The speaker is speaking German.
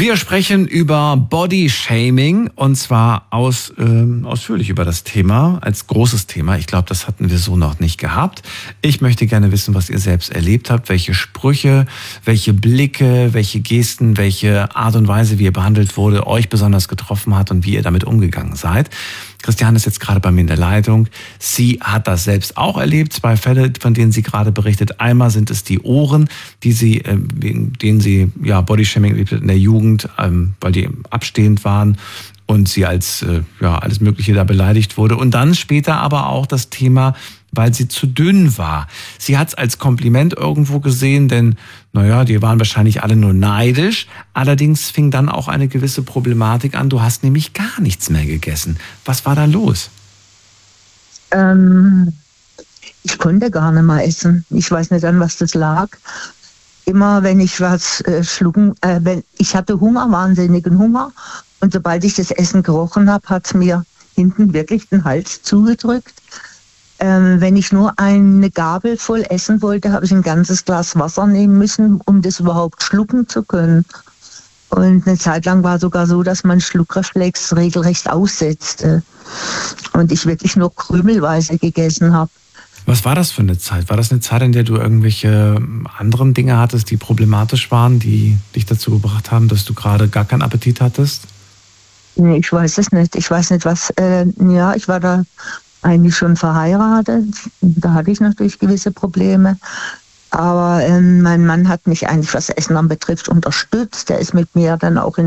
Wir sprechen über Bodyshaming und zwar ausführlich über das Thema, als großes Thema. Ich glaube, das hatten wir so noch nicht gehabt. Ich möchte gerne wissen, was ihr selbst erlebt habt, welche Sprüche, welche Blicke, welche Gesten, welche Art und Weise, wie ihr behandelt wurde, euch besonders getroffen hat und wie ihr damit umgegangen seid. Christiane ist jetzt gerade bei mir in der Leitung. Sie hat das selbst auch erlebt. 2 Fälle, von denen sie gerade berichtet. Einmal sind es die Ohren, wegen denen sie Bodyshaming erlebt hat in der Jugend, weil die abstehend waren und sie als alles Mögliche da beleidigt wurde. Und dann später aber auch das Thema, weil sie zu dünn war. Sie hat es als Kompliment irgendwo gesehen, denn die waren wahrscheinlich alle nur neidisch. Allerdings fing dann auch eine gewisse Problematik an. Du hast nämlich gar nichts mehr gegessen. Was war da los? Ich konnte gar nicht mehr essen. Ich weiß nicht, an was das lag. Immer wenn ich was ich hatte Hunger, wahnsinnigen Hunger. Und sobald ich das Essen gerochen habe, hat es mir hinten wirklich den Hals zugedrückt. Wenn ich nur eine Gabel voll essen wollte, habe ich ein ganzes Glas Wasser nehmen müssen, um das überhaupt schlucken zu können. Und eine Zeit lang war sogar so, dass mein Schluckreflex regelrecht aussetzte und ich wirklich nur krümelweise gegessen habe. Was war das für eine Zeit? War das eine Zeit, in der du irgendwelche anderen Dinge hattest, die problematisch waren, die dich dazu gebracht haben, dass du gerade gar keinen Appetit hattest? Nee, ich weiß es nicht. Ich weiß nicht, was. Ich war da eigentlich schon verheiratet. Da hatte ich natürlich gewisse Probleme. Aber mein Mann hat mich eigentlich, was Essen anbetrifft, unterstützt. Der ist mit mir dann auch in